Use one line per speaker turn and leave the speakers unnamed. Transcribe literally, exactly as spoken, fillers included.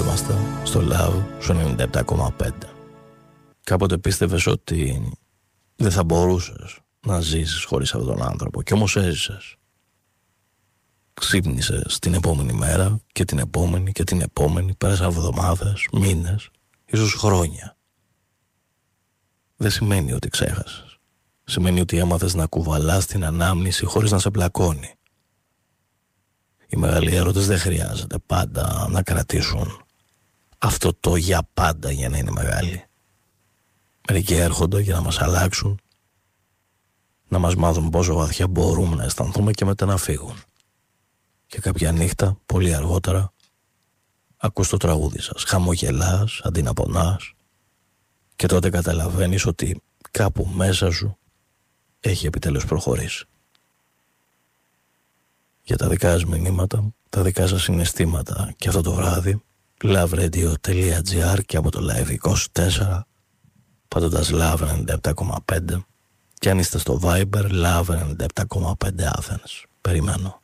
βρισκόμαστε στο Love στο ενενήντα επτά κόμμα πέντε. Κάποτε πίστευες ότι δεν θα μπορούσες να ζήσεις χωρίς αυτόν τον άνθρωπο, και όμως έζησες. Ξύπνησες την επόμενη μέρα και την επόμενη και την επόμενη. Πέρασαν εβδομάδες, μήνες, ίσως χρόνια. Δεν σημαίνει ότι ξέχασες. Σημαίνει ότι έμαθες να κουβαλάς την ανάμνηση χωρίς να σε πλακώνει. Οι μεγάλοι έρωτες δεν χρειάζεται πάντα να κρατήσουν αυτό το για πάντα για να είναι μεγάλοι. Μερικοί έρχονται για να μας αλλάξουν, να μας μάθουν πόσο βαθιά μπορούμε να αισθανθούμε και μετά να φύγουν. Και κάποια νύχτα, πολύ αργότερα, ακούς το τραγούδι σας, χαμογελάς αντί να πονάς, και τότε καταλαβαίνεις ότι κάπου μέσα σου έχει επιτέλους προχωρήσει. Για τα δικά σας μηνύματα, τα δικά σας συναισθήματα και αυτό το βράδυ, loveradio.gr και από το Live είκοσι τέσσερα, πατώντας Love ενενήντα επτά κόμμα πέντε, και αν είστε στο Viber, Love ενενήντα επτά κόμμα πέντε Athens. Περιμένω.